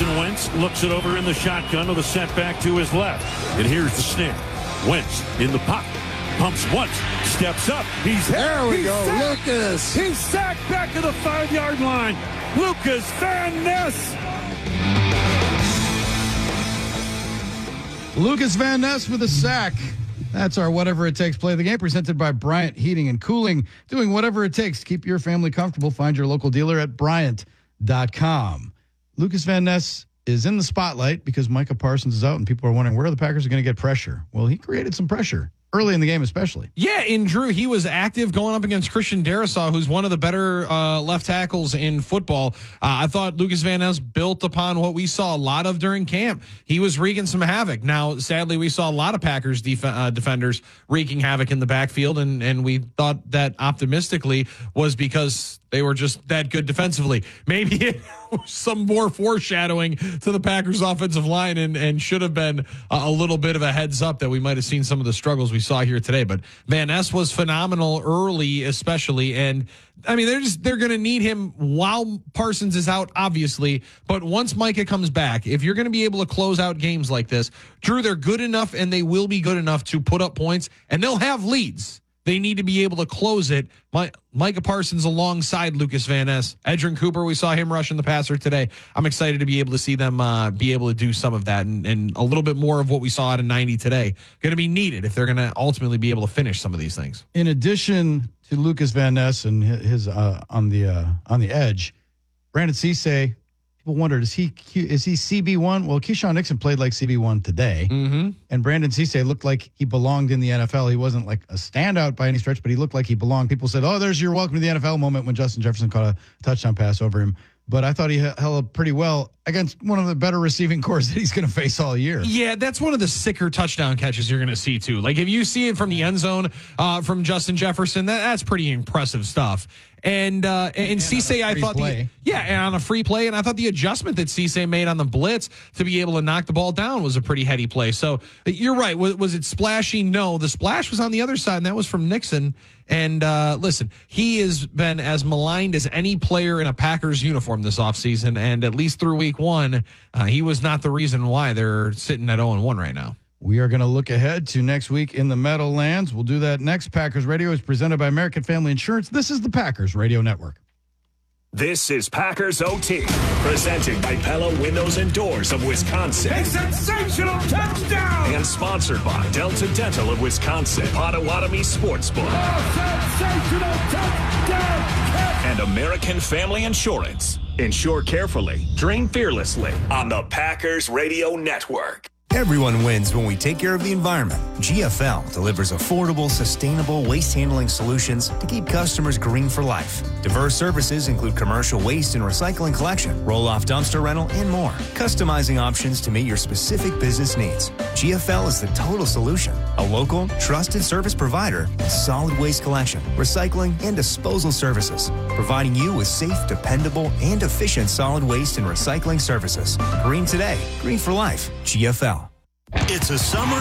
Carson Wentz looks it over in the shotgun with a setback to his left. And here's the snap. Wentz in the pocket. Pumps once. Steps up. He's there. We go. Sacked. Lucas. He's sacked back to the 5-yard line. Lucas Van Ness. Lucas Van Ness with a sack. That's our Whatever It Takes play of the game, presented by Bryant Heating and Cooling. Doing whatever it takes to keep your family comfortable. Find your local dealer at Bryant.com. Lucas Van Ness is in the spotlight because Micah Parsons is out, and people are wondering where the Packers are going to get pressure. Well, he created some pressure. Early in the game, especially. Yeah, and Drew, he was active going up against Christian Darrisaw, who's one of the better left tackles in football. I thought Lucas Van Ness built upon what we saw a lot of during camp. He was wreaking some havoc. Now, sadly, we saw a lot of Packers defenders wreaking havoc in the backfield, and we thought that optimistically was because they were just that good defensively. Maybe it was some more foreshadowing to the Packers offensive line and should have been a little bit of a heads up that we might have seen some of the struggles we saw here today. But Van Ness was phenomenal early, especially. And I mean, they're going to need him while Parsons is out, obviously. But once Micah comes back, if you're going to be able to close out games like this, Drew, they're good enough and they will be good enough to put up points and they'll have leads. They need to be able to close it. Micah Parsons alongside Lucas Van Ness. Edgerrin Cooper, we saw him rushing the passer today. I'm excited to be able to see them be able to do some of that and a little bit more of what we saw out of 90 today. Going to be needed if they're going to ultimately be able to finish some of these things. In addition to Lucas Van Ness and his on the edge, Brandon Cisse. People wondered, is he CB1? Well, Keyshawn Nixon played like CB1 today. Mm-hmm. And Brandon Cisse looked like he belonged in the NFL. He wasn't like a standout by any stretch, but he looked like he belonged. People said, oh, there's your welcome to the NFL moment when Justin Jefferson caught a touchdown pass over him. But I thought he held up pretty well against one of the better receiving corps that he's going to face all year. Yeah, that's one of the sicker touchdown catches you're going to see, too. Like, if you see it from the end zone from Justin Jefferson, that's pretty impressive stuff. And Cisse, I thought, and on a free play, and I thought the adjustment that Cisse made on the blitz to be able to knock the ball down was a pretty heady play. So you're right. Was it splashy? No, the splash was on the other side, and that was from Nixon. And listen, he has been as maligned as any player in a Packers uniform this offseason, and at least through week one, he was not the reason why they're sitting at 0-1 right now. We are going to look ahead to next week in the Meadowlands. We'll do that next. Packers Radio is presented by American Family Insurance. This is the Packers Radio Network. This is Packers OT, presented by Pella Windows and Doors of Wisconsin. A sensational touchdown! And sponsored by Delta Dental of Wisconsin, Potawatomi Sportsbook. A sensational touchdown! And American Family Insurance. Insure carefully, dream fearlessly on the Packers Radio Network. Everyone wins when we take care of the environment. GFL delivers affordable, sustainable waste handling solutions to keep customers green for life. Diverse services include commercial waste and recycling collection, roll-off dumpster rental, and more. Customizing options to meet your specific business needs. GFL is the total solution. A local, trusted service provider of solid waste collection, recycling, and disposal services. Providing you with safe, dependable, and efficient solid waste and recycling services. Green today, green for life. GFL. It's a summer